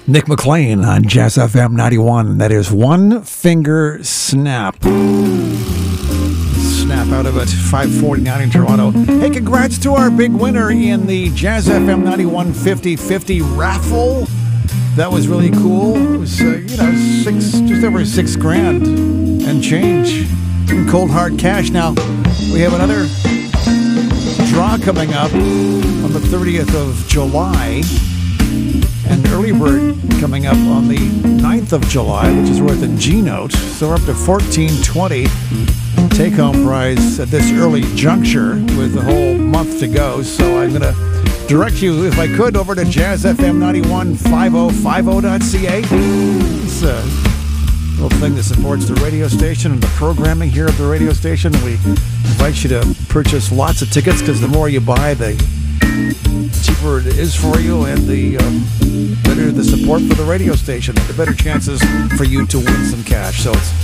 Nick McLean on Jazz FM 91. That is One Finger Snap. Snap out of it. 5:49 in Toronto. Hey, congrats to our big winner in the Jazz FM 91 50/50 raffle. That was really cool. It was, just over $6,000 and change in cold hard cash. Now, we have another draw coming up on the 30th of July. And early bird coming up on the 9th of July, which is worth a G-note. So we're up to $1,420 take-home prize at this early juncture with a whole month to go. So I'm going to direct you, if I could, over to jazzfm915050.ca. It's a little thing that supports the radio station and the programming here at the radio station. We invite you to purchase lots of tickets because the more you buy, the cheaper it is for you, and the better the support for the radio station, the better chances for you to win some cash. So it's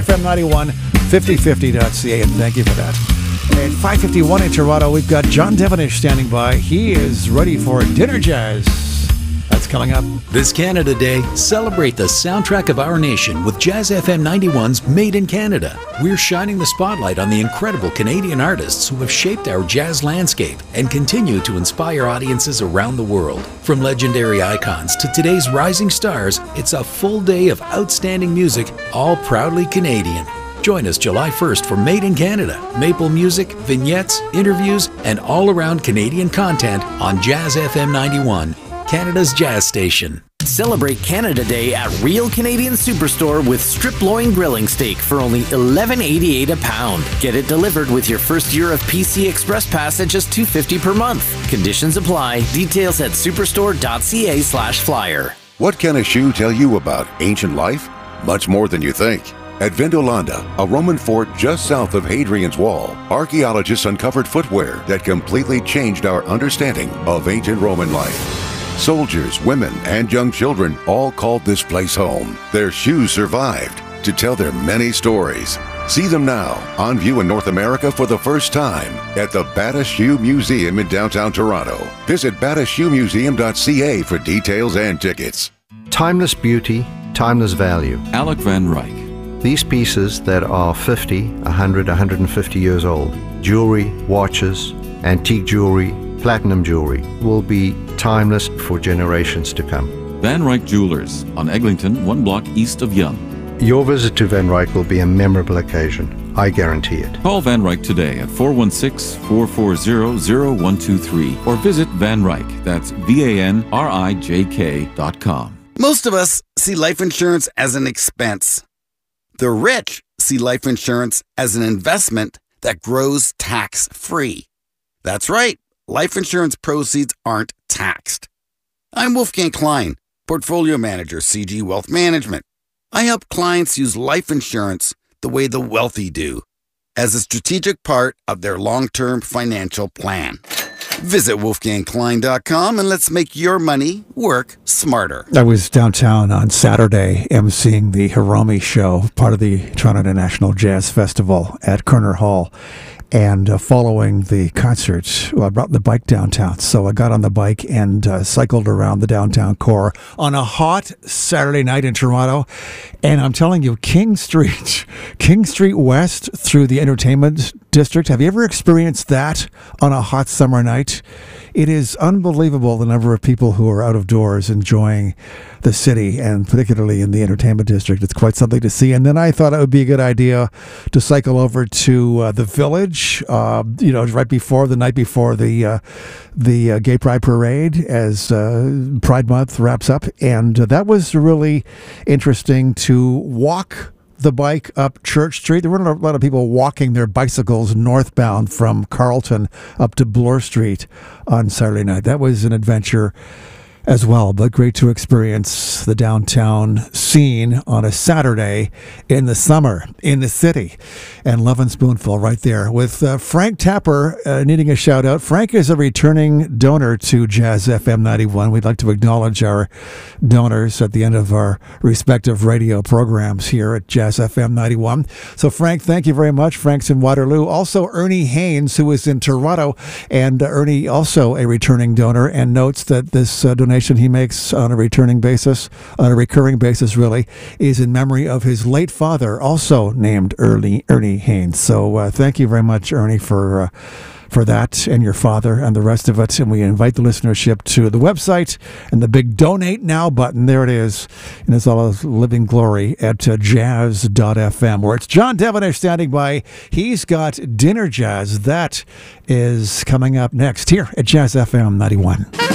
jazzfm915050.ca, and thank you for that. At 5:51 in Toronto, we've got John Devenish standing by. He is ready for Dinner Jazz. That's coming up. This Canada Day, celebrate the soundtrack of our nation with Jazz FM 91's Made in Canada. We're shining the spotlight on the incredible Canadian artists who have shaped our jazz landscape and continue to inspire audiences around the world. From legendary icons to today's rising stars, it's a full day of outstanding music, all proudly Canadian. Join us July 1st for Made in Canada, maple music, vignettes, interviews, and all-around Canadian content on Jazz FM 91. Canada's jazz station. Celebrate Canada Day at Real Canadian Superstore with strip loin grilling steak for only $11.88 a pound. Get it delivered with your first year of PC Express Pass at just $2.50 per month. Conditions apply. Details at superstore.ca/flyer. What can a shoe tell you about ancient life? Much more than you think. At Vindolanda, a Roman fort just south of Hadrian's Wall, archaeologists uncovered footwear that completely changed our understanding of ancient Roman life. Soldiers, women, and young children all called this place home. Their shoes survived to tell their many stories. See them now, on view in North America for the first time at the Bata Shoe Museum in downtown Toronto. Visit batashoemuseum.ca for details and tickets. Timeless beauty, timeless value. Alec Van Ryk. These pieces that are 50, 100, 150 years old, jewelry, watches, antique jewelry, platinum jewelry, will be timeless for generations to come. Van Ryk Jewelers on Eglinton, 1 block east of Yonge. Your visit to Van Ryk will be a memorable occasion. I guarantee it. Call Van Ryk today at 416-440-0123 or visit Van Ryk, that's VANRIJK.com. Most of us see life insurance as an expense. The rich see life insurance as an investment that grows tax-free. That's right. Life insurance proceeds aren't taxed. I'm Wolfgang Klein, Portfolio Manager, CG Wealth Management. I help clients use life insurance the way the wealthy do, as a strategic part of their long-term financial plan. Visit wolfgangklein.com and let's make your money work smarter. I was downtown on Saturday emceeing the Hiromi show, part of the Toronto International Jazz Festival at Kerner Hall. And following the concert, I brought the bike downtown. So I got on the bike and cycled around the downtown core on a hot Saturday night in Toronto. And I'm telling you, King Street West through the entertainment district. Have you ever experienced that on a hot summer night? It is unbelievable the number of people who are out of doors enjoying the city, and particularly in the entertainment district. It's quite something to see. And then I thought it would be a good idea to cycle over to the Village, right before the night before the Gay Pride Parade as Pride Month wraps up. And that was really interesting to walk the bike up Church Street. There weren't a lot of people walking their bicycles northbound from Carlton up to Bloor Street on Saturday night. That was an adventure as well, but great to experience the downtown scene on a Saturday in the summer in the city. And Love and Spoonful right there with Frank Tapper needing a shout out. Frank is a returning donor to Jazz FM 91. We'd like to acknowledge our donors at the end of our respective radio programs here at Jazz FM 91. So Frank, thank you very much. Frank's in Waterloo. Also Ernie Haynes, who is in Toronto, and Ernie also a returning donor, and notes that this donation donation he makes on a recurring basis, really, is in memory of his late father, also named Ernie Haynes. So thank you very much, Ernie, for that and your father and the rest of it. And we invite the listenership to the website and the big Donate Now button. There it is in its all of living glory at jazz.fm, where it's John Devonish standing by. He's got Dinner Jazz. That is coming up next here at Jazz FM 91.